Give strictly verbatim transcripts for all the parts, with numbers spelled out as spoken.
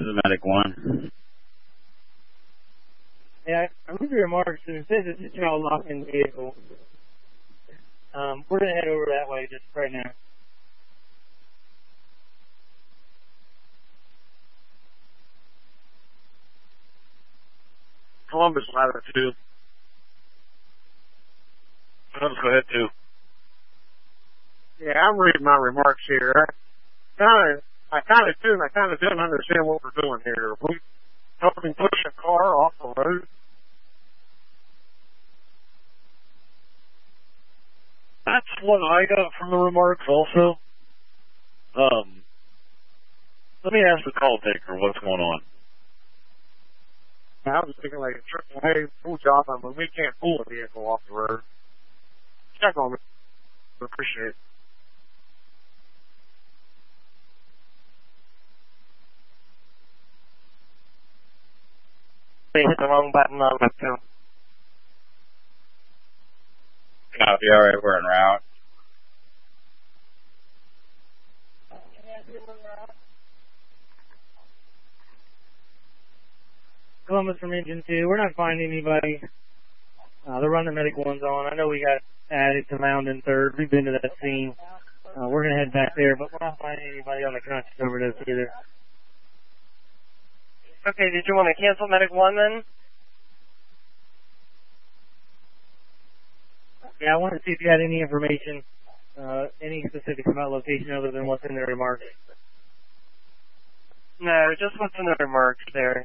is Medic one. Yeah, I remember your remarks, and it says it's a child locked in the vehicle. Um, we're going to head over that way just right now. Columbus Ladder two. Let's go ahead too. Yeah, I'm reading my remarks here. I kind of, I kind of do, I kind of didn't understand what we're doing here. We helping push a car off the road. That's what I got from the remarks also. Um, let me ask the call taker what's going on. I was thinking like a triple A full job, but we can't pull a vehicle off the road. Check on me. Appreciate it. They hit the wrong button on my phone. Copy, alright, we're en route. Columbus from Engine two. We're not finding anybody. Uh, they're running Medic ones on. I know we got added to Mound in third. We've been to that scene. Uh, we're going to head back there, but we're not finding anybody on the conscious overdose either. Okay, did you want to cancel Medic one then? Yeah, I wanted to see if you had any information, uh, any specifics about location other than what's in the remarks. No, just what's in the remarks there.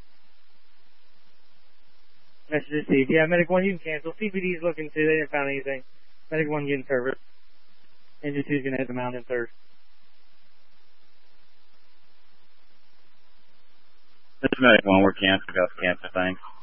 Message received. Yeah, Medic one, you can cancel. C P D's looking too. They didn't find anything. Medic one getting service. Engine two's going to head to Mound in third. This is Medic one, we're canceled. Got canceled, thanks.